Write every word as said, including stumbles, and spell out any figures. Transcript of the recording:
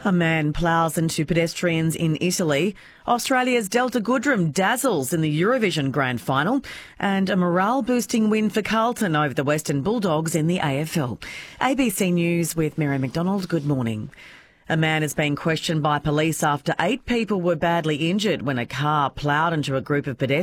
A man ploughs into pedestrians in Italy. Australia's Delta Goodrem dazzles in the Eurovision Grand Final. And a morale-boosting win for Carlton over the Western Bulldogs in the A F L. A B C News with Mary McDonald. Good morning. A man is being questioned by police after eight people were badly injured when a car ploughed into a group of pedestrians